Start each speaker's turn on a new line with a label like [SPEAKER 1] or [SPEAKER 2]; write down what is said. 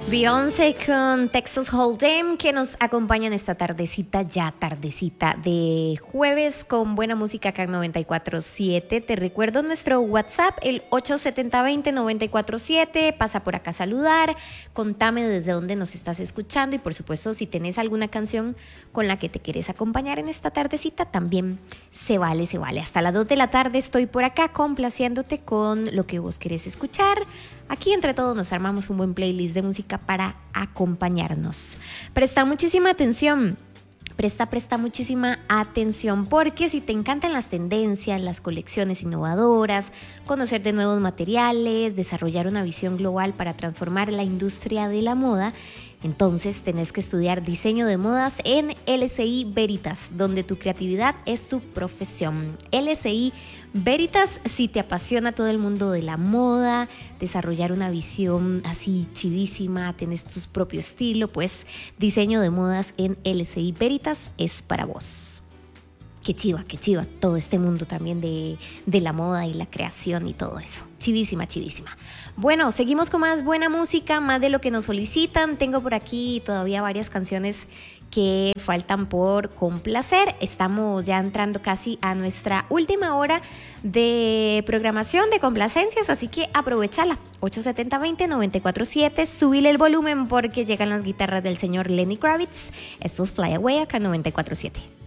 [SPEAKER 1] Beyoncé con Texas Hold'em, que nos acompañan esta tardecita de jueves con buena música acá en 94.7. Te recuerdo nuestro WhatsApp, el 870-20-947. Pasa por acá a saludar, contame desde dónde nos estás escuchando y por supuesto si tenés alguna canción con la que te quieres acompañar en esta tardecita, también se vale. Hasta las 2 de la tarde estoy por acá complaciéndote con lo que vos querés escuchar. Aquí entre todos nos armamos un buen playlist de música para acompañarnos. Presta muchísima atención. Presta muchísima atención, porque si te encantan las tendencias, las colecciones innovadoras, conocer de nuevos materiales, desarrollar una visión global para transformar la industria de la moda, entonces tenés que estudiar diseño de modas en LSI Veritas, donde tu creatividad es tu profesión. LSI Veritas, si te apasiona todo el mundo de la moda, desarrollar una visión así chivísima, tenés tu propio estilo, pues diseño de modas en LSI Veritas es para vos. Qué chiva, todo este mundo también de la moda y la creación y todo eso. Chivísima. Bueno, seguimos con más buena música, más de lo que nos solicitan. Tengo por aquí todavía varias canciones que faltan por complacer. Estamos ya entrando casi a nuestra última hora de programación de complacencias, así que aprovechala. 870-20-947, subile el volumen porque llegan las guitarras del señor Lenny Kravitz. Esto es Fly Away acá en 94.7.